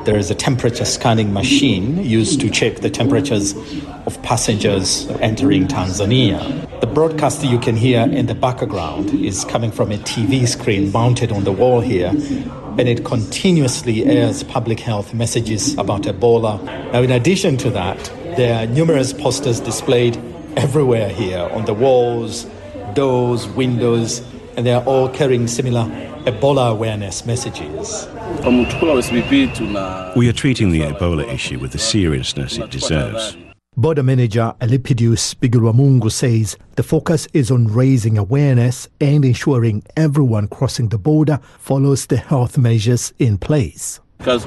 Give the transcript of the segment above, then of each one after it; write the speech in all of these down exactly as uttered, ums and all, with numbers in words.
There is a temperature scanning machine used to check the temperatures of passengers entering Tanzania. The broadcast you can hear in the background is coming from a T V screen mounted on the wall here, and it continuously airs public health messages about Ebola. Now, in addition to that, there are numerous posters displayed everywhere here on the walls, doors, windows, and they are all carrying similar Ebola awareness messages. We are treating the Ebola issue with the seriousness it deserves. Border manager Elipidius Bigirwamungu says the focus is on raising awareness and ensuring everyone crossing the border follows the health measures in place.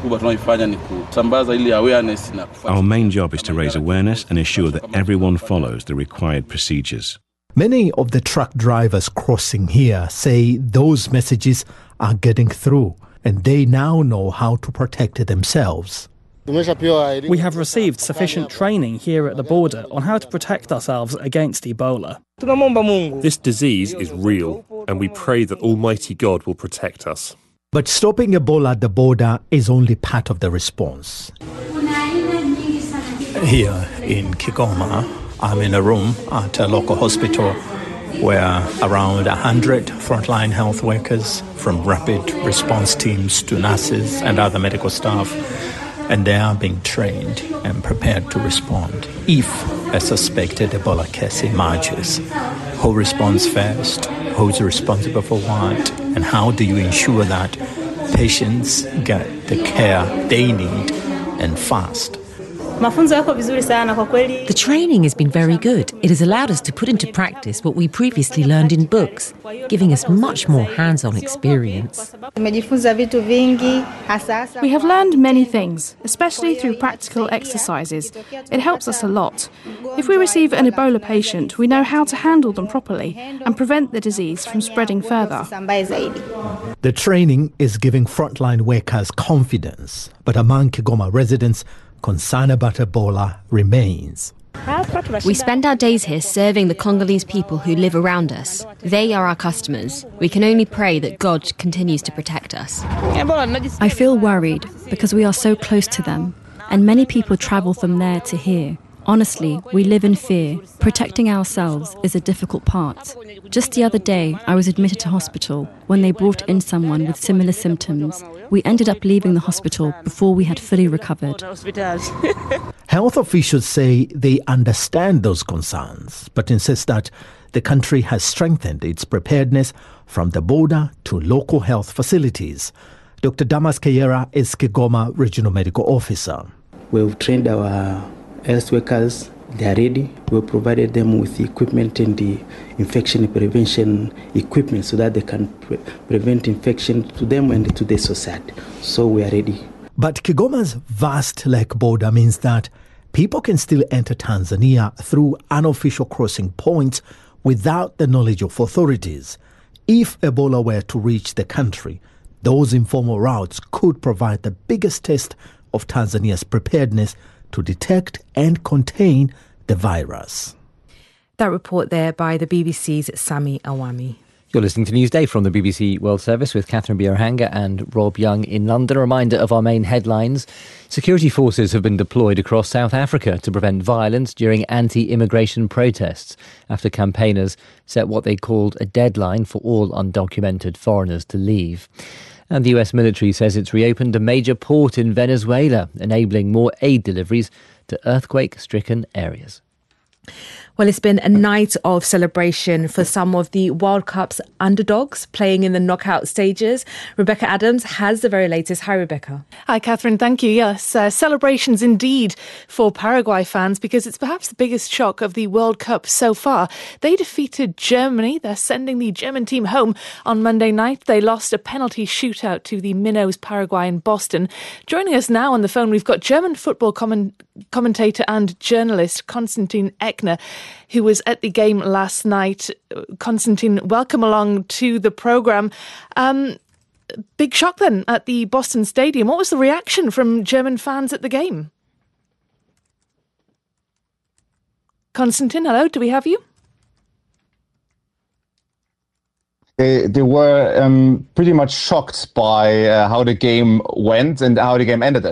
Our main job is to raise awareness and ensure that everyone follows the required procedures. Many of the truck drivers crossing here say those messages are getting through and they now know how to protect themselves. We have received sufficient training here at the border on how to protect ourselves against Ebola. This disease is real, and we pray that Almighty God will protect us. But stopping Ebola at the border is only part of the response. Here in Kigoma, I'm in a room at a local hospital where around one hundred frontline health workers from rapid response teams to nurses and other medical staff, and they are being trained and prepared to respond if a suspected Ebola case emerges. Who responds first? Who's responsible for what? And how do you ensure that patients get the care they need and fast? The training has been very good. It has allowed us to put into practice what we previously learned in books, giving us much more hands-on experience. We have learned many things, especially through practical exercises. It helps us a lot. If we receive an Ebola patient, we know how to handle them properly and prevent the disease from spreading further. The training is giving frontline workers confidence, but among Kigoma residents, concern about Ebola remains. We spend our days here serving the Congolese people who live around us. They are our customers. We can only pray that God continues to protect us. I feel worried because we are so close to them, and many people travel from there to here. Honestly, we live in fear. Protecting ourselves is a difficult part. Just the other day, I was admitted to hospital when they brought in someone with similar symptoms. We ended up leaving the hospital before we had fully recovered. Health officials say they understand those concerns, but insist that the country has strengthened its preparedness from the border to local health facilities. Doctor Damas Kayera is Kigoma Regional Medical Officer. We've trained our health workers, they are ready. We provided them with the equipment and the infection prevention equipment so that they can pre- prevent infection to them and to the society. So we are ready. But Kigoma's vast lake border means that people can still enter Tanzania through unofficial crossing points without the knowledge of authorities. If Ebola were to reach the country, those informal routes could provide the biggest test of Tanzania's preparedness to detect and contain the virus. That report there by the B B C's Sami Awami. You're listening to Newsday from the B B C World Service with Catherine Biohanga and Rob Young in London. A reminder of our main headlines. Security forces have been deployed across South Africa to prevent violence during anti-immigration protests after campaigners set what they called a deadline for all undocumented foreigners to leave. And the U S military says it's reopened a major port in Venezuela, enabling more aid deliveries to earthquake-stricken areas. Well, it's been a night of celebration for some of the World Cup's underdogs playing in the knockout stages. Rebecca Adams has the very latest. Hi, Rebecca. Hi, Catherine. Thank you. Yes, uh, celebrations indeed for Paraguay fans because it's perhaps the biggest shock of the World Cup so far. They defeated Germany. They're sending the German team home on Monday night. They lost a penalty shootout to the Minnows Paraguay in Boston. Joining us now on the phone, we've got German football comment- commentator and journalist Konstantin Eckner, who was at the game last night. Konstantin, welcome along to the programme. Um, big shock then at the Boston Stadium. What was the reaction from German fans at the game? Konstantin, hello, do we have you? They, they were um, pretty much shocked by uh, how the game went and how the game ended.